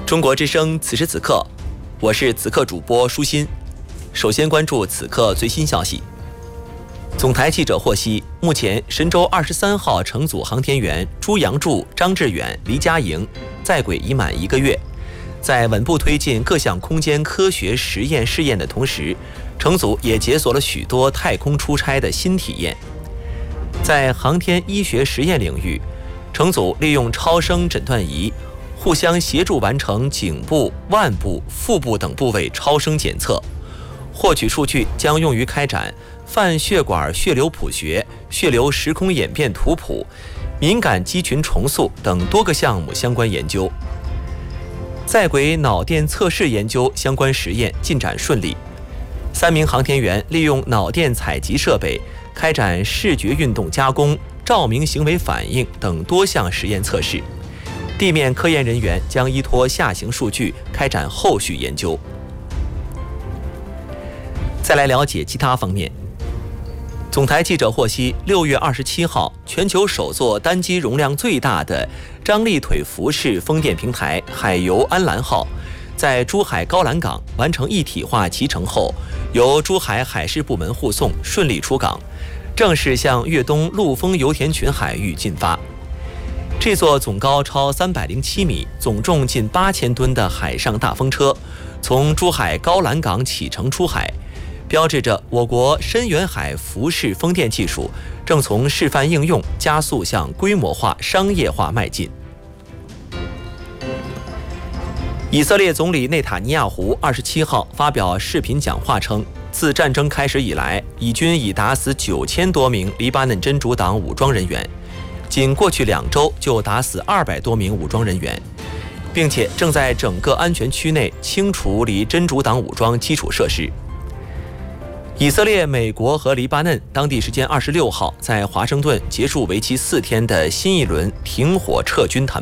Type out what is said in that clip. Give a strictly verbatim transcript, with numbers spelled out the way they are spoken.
中国之声此时此刻，我是此刻主播舒心。首先关注此刻最新消息。总台记者获悉，目前神舟二十三号乘组航天员朱杨柱、张志远、黎佳莹在轨已满一个月，在稳步推进各项空间科学实验试验的同时，乘组也解锁了许多太空出差的新体验。在航天医学实验领域，乘组利用超声诊断仪互相协助完成颈部、腕部、腹部等部位超声检测，获取数据将用于开展泛血管血流谱学、血流时空演变图谱、敏感肌群重塑等多个项目相关研究。在轨脑电测试研究相关实验进展顺利，三名航天员利用脑电采集设备开展视觉运动加工、照明行为反应等多项实验测试。地面科研人员将依托下行数据开展后续研究。再来了解其他方面。总台记者获悉，六月二十七号，全球首座单机容量最大的张力腿浮式风电平台海游安澜号在珠海高栏港完成一体化集成后，由珠海海事部门护送顺利出港，正式向粤东陆丰油田群海域进发。这座总高超三百零七米、总重近八千吨的海上大风车，从珠海高栏港启程出海，标志着我国深远海浮式风电技术正从示范应用加速向规模化、商业化迈进。以色列总理内塔尼亚胡二十七号发表视频讲话称，自战争开始以来，以军已打死九千多名黎巴嫩真主党武装人员，仅过去两周就打死二百多名武装人员，并且正在整个安全区内清除离真主党武装基础设施。以色列、美国和黎巴嫩当地时间二十六号在华盛顿结束为期四天的新一轮停火撤军谈